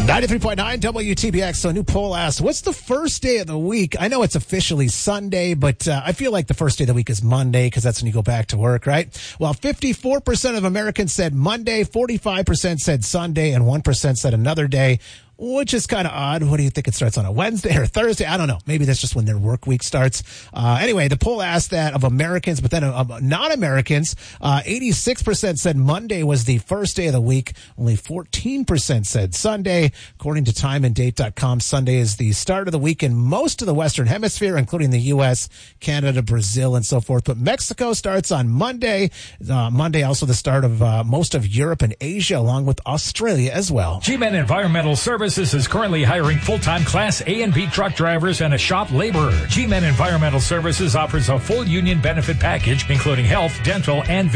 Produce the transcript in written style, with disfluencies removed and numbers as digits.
93.9 WTBX. So a new poll asked, what's the first day of the week? I know it's officially Sunday, but I feel like the first day of the week is Monday because that's when you go back to work, right? Well, 54% of Americans said Monday, 45% said Sunday, and 1% said another day, which is kind of odd. What do you think? It starts on a Wednesday or Thursday? I don't know. Maybe that's just when their work week starts. Anyway, the poll asked that of Americans, but then of non-Americans, 86% said Monday was the first day of the week. Only 14% said Sunday. According to timeanddate.com, Sunday is the start of the week in most of the Western Hemisphere, including the U.S., Canada, Brazil, and so forth. But Mexico starts on Monday. Monday also the start of most of Europe and Asia, along with Australia as well. G-Men Environmental Services is currently hiring full-time Class A and B truck drivers and a shop laborer. G-Men Environmental Services offers a full union benefit package, including health, dental, and